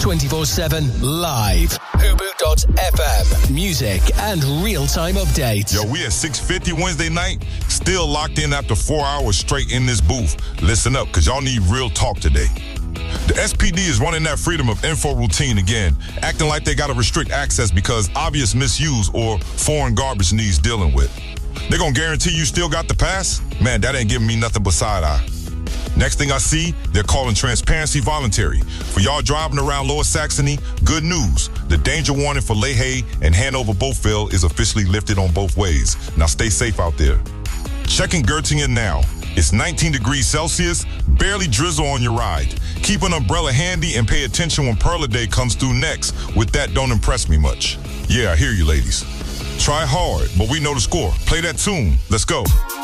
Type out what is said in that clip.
24/7 live. Hubu.fm. Music and real-time updates. Yo, we at 6:50 Wednesday night, still locked in after 4 hours straight in this booth. Listen up, because y'all need real talk today. The SPD is running that freedom of info routine again, acting like they got to restrict access because obvious misuse or foreign garbage needs dealing with. They gonna guarantee you still got the pass? Man, that ain't giving me nothing but side eye. Next thing I see, they're calling transparency voluntary. For y'all driving around Lower Saxony, good news. The danger warning for Leahy and Hanover-Bothville is officially lifted on both ways. Now stay safe out there. Checking Göttingen now. It's 19 degrees Celsius, barely drizzle on your ride. Keep an umbrella handy and pay attention when Perla Day comes through next. With that, don't impress me much. Yeah, I hear you, ladies. Try hard, but we know the score. Play that tune. Let's go.